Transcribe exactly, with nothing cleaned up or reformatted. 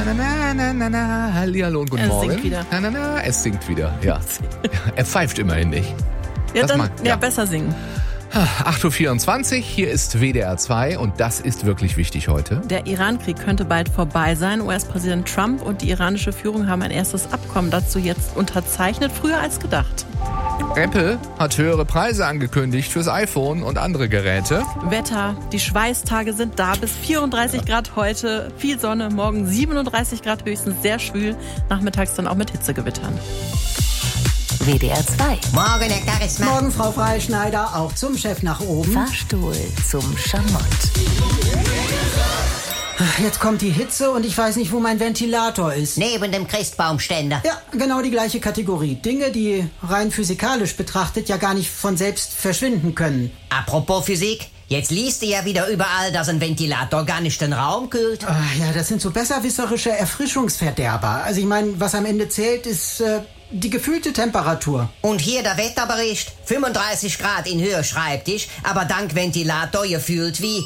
na, na, na, na, na. Hallihallo und guten Er Morgen. singt wieder. Na, na, na. Es singt wieder, ja. Er pfeift immerhin nicht. Ja, Das dann mal, ja, ja. besser singen. acht Uhr vierundzwanzig, hier ist W D R zwei und das ist wirklich wichtig heute. Der Iran-Krieg könnte bald vorbei sein. U S-Präsident Trump und die iranische Führung haben ein erstes Abkommen dazu jetzt unterzeichnet, früher als gedacht. Apple hat höhere Preise angekündigt fürs iPhone und andere Geräte. Wetter, die Schweißtage sind da, bis vierunddreißig Grad heute, viel Sonne, morgen siebenunddreißig Grad höchstens, sehr schwül, nachmittags dann auch mit Hitzegewittern. W D R zwei. Morgen, Herr Charisma. Morgen, Frau Freischneider, auch zum Chef nach oben. Fahrstuhl zum Schamott. Jetzt kommt die Hitze und ich weiß nicht, wo mein Ventilator ist. Neben dem Christbaumständer. Ja, genau die gleiche Kategorie. Dinge, die rein physikalisch betrachtet ja gar nicht von selbst verschwinden können. Apropos Physik, jetzt liest du ja wieder überall, dass ein Ventilator gar nicht den Raum kühlt. Ah, ja, das sind so besserwisserische Erfrischungsverderber. Also ich meine, was am Ende zählt, ist äh, die gefühlte Temperatur. Und hier der Wetterbericht, fünfunddreißig Grad in Höhe Schreibtisch, aber dank Ventilator gefühlt wie